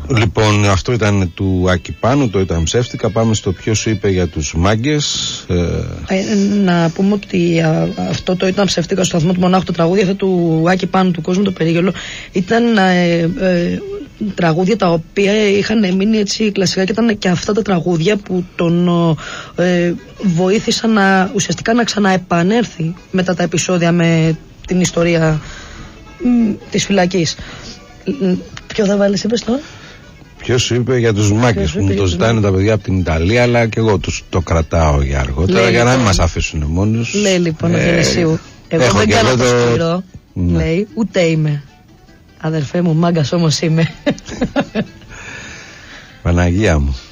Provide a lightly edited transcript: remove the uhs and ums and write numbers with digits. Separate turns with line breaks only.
Λοιπόν, αυτό ήταν του Άκη Πάνου, το ήταν ψεύτικα. Πάμε στο ποιο σου είπε για τους μάγκες.
Να πούμε ότι αυτό το ήταν ψεύτικα στο σταθμό του Μονάχου, το τραγούδι αυτό του Άκη Πάνου, του Κόσμου το Περίγελο, ήταν τραγούδια τα οποία είχαν μείνει έτσι κλασικά και ήταν και αυτά τα τραγούδια που τον βοήθησαν ουσιαστικά να ξαναεπανέλθει μετά τα επεισόδια με την ιστορία της φυλακής. Ποιο θα βάλεις, είπες τώρα?
Ποιος σου είπε για τους μάγκες που μου το ζητάνε τα παιδιά από την Ιταλία, αλλά και εγώ τους το κρατάω για αργότερα, λέει, για να μην μας αφήσουν μόνους.
Λέει λοιπόν ο Γενεσίου, εγώ δεν κάνω το σκληρό, λέει, ούτε είμαι. Αδερφέ μου, μάγκας όμως είμαι.
Παναγία μου.